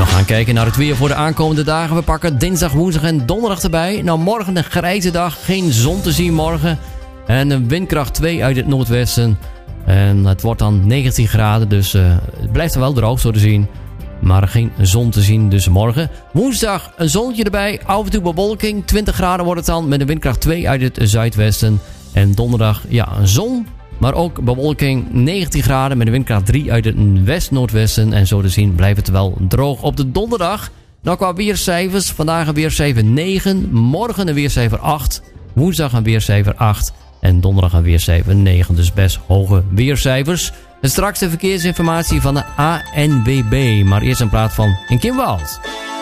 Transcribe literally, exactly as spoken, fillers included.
We gaan kijken naar het weer voor de aankomende dagen. We pakken dinsdag, woensdag en donderdag erbij. Nou, morgen een grijze dag. Geen zon te zien morgen. En een windkracht twee uit het noordwesten. En het wordt dan negentien graden. Dus uh, het blijft er wel droog zo te zien. Maar geen zon te zien dus morgen. Woensdag een zonnetje erbij. Af en toe bewolking. twintig graden wordt het dan met een windkracht twee uit het zuidwesten. En donderdag ja, een zon. Maar ook bewolking. negentien graden met een windkracht drie uit het west-noordwesten. En zo te zien blijft het wel droog op de donderdag. Nou, qua weercijfers. Vandaag een weercijfer negen. Morgen een weercijfer acht. Woensdag een weercijfer acht. En donderdag een weercijfer negen. Dus best hoge weercijfers. En straks de verkeersinformatie van de A N W B. Maar eerst een plaat van in Kim Wald.